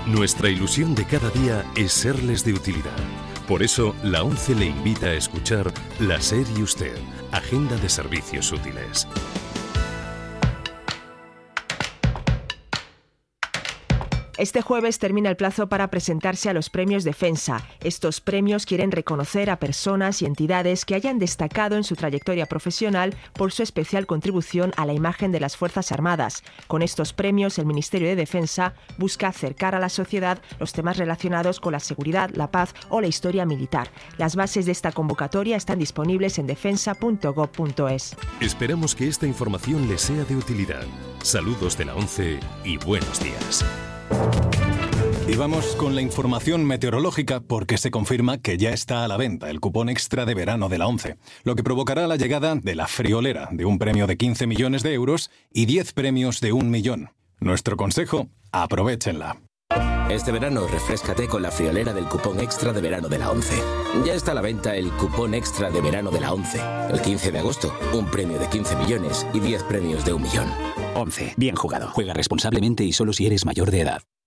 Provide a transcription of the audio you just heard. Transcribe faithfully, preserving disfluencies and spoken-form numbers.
Nuestra ilusión de cada día es serles de utilidad. Por eso, la ONCE le invita a escuchar La SER y Usted, Agenda de Servicios Útiles. Este jueves termina el plazo para presentarse a los premios Defensa. Estos premios quieren reconocer a personas y entidades que hayan destacado en su trayectoria profesional por su especial contribución a la imagen de las Fuerzas Armadas. Con estos premios, el Ministerio de Defensa busca acercar a la sociedad los temas relacionados con la seguridad, la paz o la historia militar. Las bases de esta convocatoria están disponibles en defensa punto gob punto es. Esperamos que esta información les sea de utilidad. Saludos de la ONCE y buenos días. Y vamos con la información meteorológica porque se confirma que ya está a la venta el cupón extra de verano de la ONCE, lo que provocará la llegada de la friolera de un premio de quince millones de euros y diez premios de un millón. Nuestro consejo, aprovéchenla. Este verano refréscate con la friolera del cupón extra de verano de la ONCE. Ya está a la venta el cupón extra de verano de la ONCE. El quince de agosto, un premio de quince millones y diez premios de un millón. ONCE. Bien jugado. Juega responsablemente y solo si eres mayor de edad.